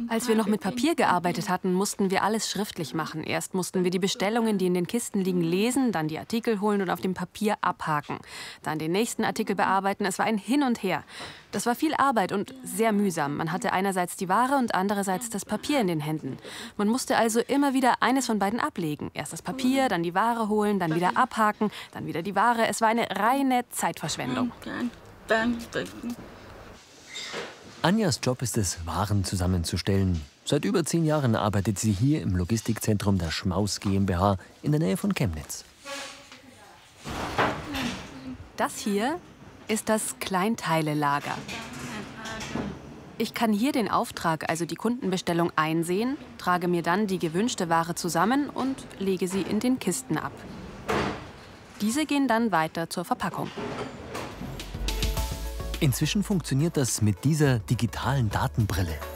Als wir noch mit Papier gearbeitet hatten, mussten wir alles schriftlich machen. Erst mussten wir die Bestellungen, die in den Kisten liegen, lesen, dann die Artikel holen und auf dem Papier abhaken. Dann den nächsten Artikel bearbeiten. Es war ein Hin und Her. Das war viel Arbeit und sehr mühsam. Man hatte einerseits die Ware und andererseits das Papier in den Händen. Man musste also immer wieder eines von beiden ablegen. Erst das Papier, dann die Ware holen, dann wieder abhaken, dann wieder die Ware. Es war eine reine Zeitverschwendung. Anjas Job ist es, Waren zusammenzustellen. Seit über 10 Jahren arbeitet sie hier im Logistikzentrum der Schmaus GmbH in der Nähe von Chemnitz. Das hier ist das Kleinteilelager. Ich kann hier den Auftrag, also die Kundenbestellung, einsehen, trage mir dann die gewünschte Ware zusammen und lege sie in den Kisten ab. Diese gehen dann weiter zur Verpackung. Inzwischen funktioniert das mit dieser digitalen Datenbrille.